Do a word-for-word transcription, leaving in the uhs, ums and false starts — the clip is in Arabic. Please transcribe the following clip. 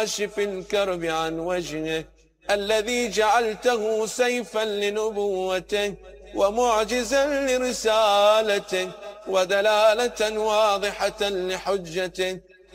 كاشف الكرب عن وجهه الذي جعلته سيفا لنبوته ومعجزا لرسالته ودلالة واضحة لحجته